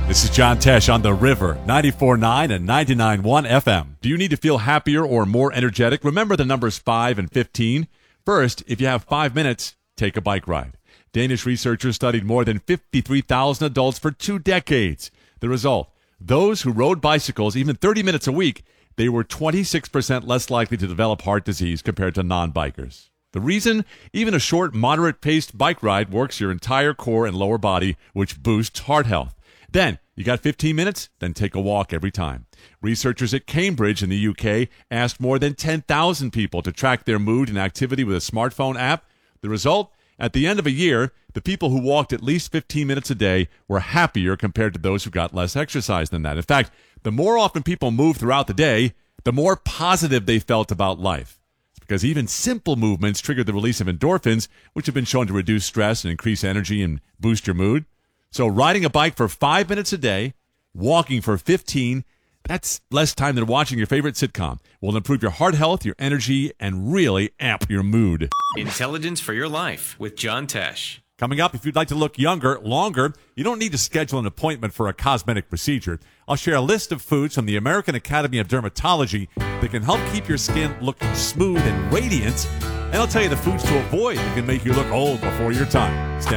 This is John Tesh on The River, 94.9 and 99.1 FM. Do you need to feel happier or more energetic? Remember the numbers 5 and 15. First, if you have 5 minutes, take a bike ride. Danish researchers studied more than 53,000 adults for 2 decades. The result, those who rode bicycles even 30 minutes a week, they were 26% less likely to develop heart disease compared to non-bikers. The reason? Even a short, moderate-paced bike ride works your entire core and lower body, which boosts heart health. Then, you got 15 minutes? Then take a walk every time. Researchers at Cambridge in the UK asked more than 10,000 people to track their mood and activity with a smartphone app. The result? At the end of a year, the people who walked at least 15 minutes a day were happier compared to those who got less exercise than that. In fact, the more often people moved throughout the day, the more positive they felt about life. It's because even simple movements trigger the release of endorphins, which have been shown to reduce stress and increase energy and boost your mood. So riding a bike for 5 minutes a day, walking for 15, that's less time than watching your favorite sitcom. Will improve your heart health, your energy, and really amp your mood. Intelligence for Your Life with John Tesh. Coming up, if you'd like to look younger, longer, you don't need to schedule an appointment for a cosmetic procedure. I'll share a list of foods from the American Academy of Dermatology that can help keep your skin looking smooth and radiant. And I'll tell you the foods to avoid that can make you look old before your time. Stand